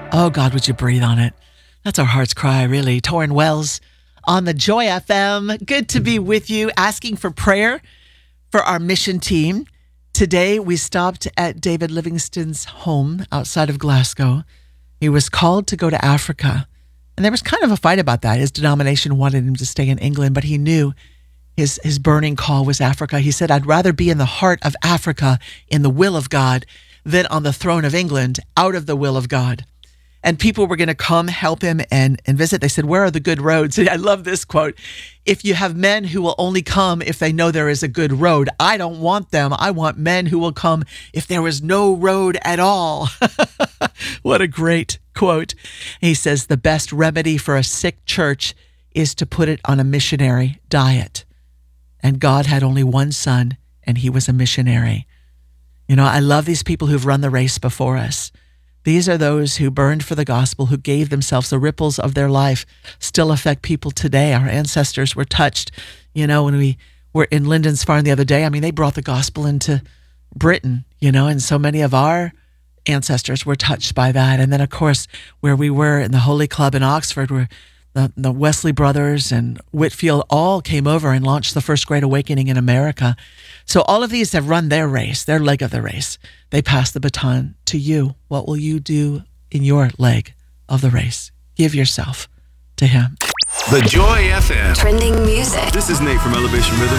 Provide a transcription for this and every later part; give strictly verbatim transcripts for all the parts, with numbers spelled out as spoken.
Oh, God, would you breathe on it? That's our heart's cry, really. Torrin Wells on the Joy F M. Good to be with you, asking for prayer for our mission team. Today, we stopped at David Livingstone's home outside of Glasgow. He was called to go to Africa, and there was kind of a fight about that. His denomination wanted him to stay in England, but he knew his, his burning call was Africa. He said, I'd rather be in the heart of Africa, in the will of God, than on the throne of England, out of the will of God. And people were going to come help him and, and visit. They said, where are the good roads? I love this quote. If you have men who will only come if they know there is a good road, I don't want them. I want men who will come if there is no road at all. What a great quote. He says, the best remedy for a sick church is to put it on a missionary diet. And God had only one son, and he was a missionary. You know, I love these people who've run the race before us. These are those who burned for the gospel, who gave themselves. The ripples of their life still affect people today. Our ancestors were touched. You know, when we were in Lyndon's Farm the other day, I mean, they brought the gospel into Britain, you know, and so many of our ancestors were touched by that. And then, of course, where we were in the Holy Club in Oxford, where the, the Wesley brothers and Whitfield all came over and launched the first Great Awakening in America. So all of these have run their race, their leg of the race. They pass the baton to you. What will you do in your leg of the race? Give yourself to him. The Joy F M. Trending music. This is Nate from Elevation Rhythm.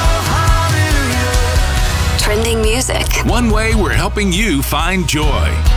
Trending music. One way we're helping you find joy.